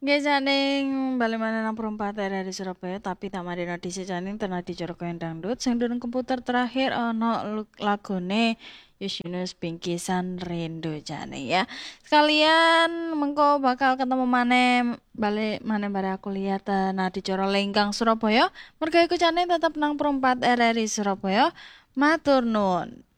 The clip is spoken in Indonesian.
Nggih janing bali maneh nang Perempat daerah di Surabaya tapi tak marino dhisik janing Ternadi Coro Koen Dangdut sing durung komputer terakhir ana lagune Yustinus Bingkisan Rendo janing ya. Sekalian mengko bakal ketemu maneh balik maneh bare aku lihat Nadi Coro Lenggang Surabaya. Mergo iku janing tetep nang Perempat RRI Surabaya. Matur nuwun.